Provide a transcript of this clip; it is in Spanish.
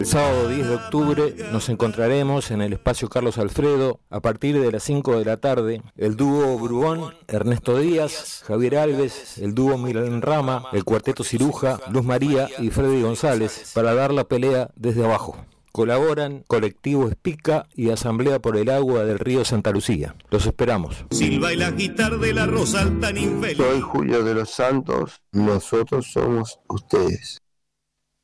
El sábado 10 de octubre nos encontraremos en el espacio Carlos Alfredo a partir de las 5 de la tarde. El dúo Brugón, Ernesto Díaz, Javier Alves, el dúo Milan Rama, el cuarteto Ciruja, Luz María y Freddy González para dar la pelea desde abajo. Colaboran Colectivo Espica y Asamblea por el Agua del Río Santa Lucía. Los esperamos. Silva y la guitarra de la Rosa tan infeliz. Soy Julio de los Santos, nosotros somos ustedes.